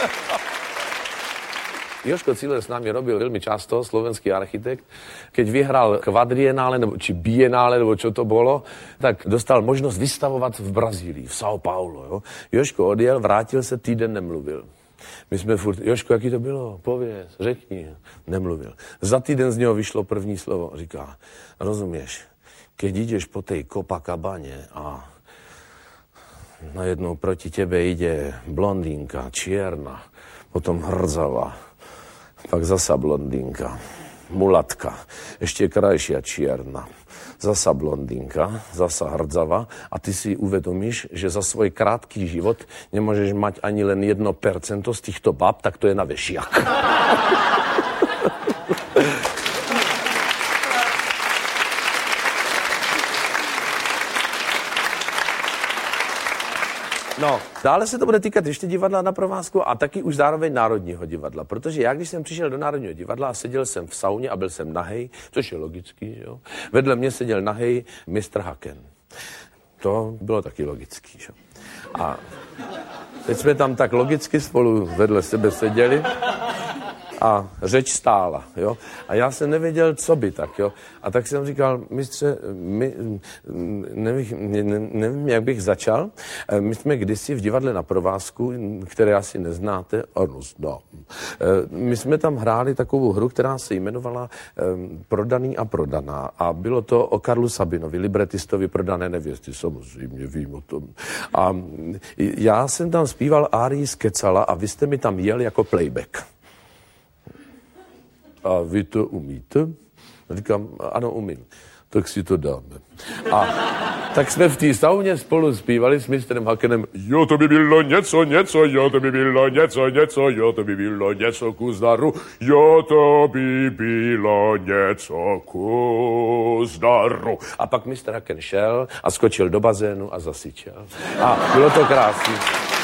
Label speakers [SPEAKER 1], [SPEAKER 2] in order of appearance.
[SPEAKER 1] Jožko Cíler s námi robil veľmi často, slovenský architekt. Keď vyhral kvadrienále, či bienále, nebo čo to bolo, tak dostal možnosť vystavovať v Brazílii, v São Paulo. Jo? Jožko odjel, vrátil se, týden nemluvil. My jsme furt, Jožko, jaký to bylo? Pověz, řekni. Nemluvil. Za týden z něho vyšlo první slovo. Říká, rozumieš, keď ideš po tej Copacabane a najednou proti tebe ide blondýnka, čierna, potom hrdzava, pak zasa blondýnka, mulatka, ešte krajšia čierna, zasa blondýnka, zasa hrdzava a ty si uvedomíš, že za svoj krátký život nemôžeš mať ani len 1% z týchto bab, tak to je na vešiak. No, dále se to bude týkat ještě divadla na provázku a taky už zároveň Národního divadla, protože já, když jsem přišel do Národního divadla a seděl jsem v sauně a byl jsem nahej, což je logický, že jo, vedle mě seděl nahej mistr Haken. To bylo taky logický, že jo. A teď jsme tam tak logicky spolu vedle sebe seděli a řeč stála, jo. A já jsem nevěděl, co by tak, jo. A tak jsem říkal, mistře, nevím, jak bych začal. My jsme kdysi v divadle na provázku, které asi neznáte, ano, znám. My jsme tam hráli takovou hru, která se jmenovala Prodaný a prodaná. A bylo to o Karlu Sabinovi, libretistovi Prodané nevěsty, samozřejmě vím o tom. A já jsem tam zpíval árii z Kecala a vy jste mi tam jel jako playback. A vy to umíte? Říkám, ano, umím. Tak si to dáme. A tak jsme v té sauně spolu zpívali s mistrem Hakenem. Jo, to by bylo něco, jo, to by bylo něco, jo, to by bylo něco ku zdaru, jo, to by bylo něco ku zdaru. A pak mistr Haken šel a skočil do bazénu a zasyčel. A bylo to krásný.